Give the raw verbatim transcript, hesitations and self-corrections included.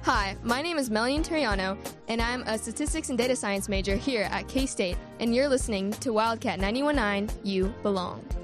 Hi, my name is Melian Turiano, and I'm a statistics and data science major here at K-State, and you're listening to Wildcat ninety-one point nine, You Belong.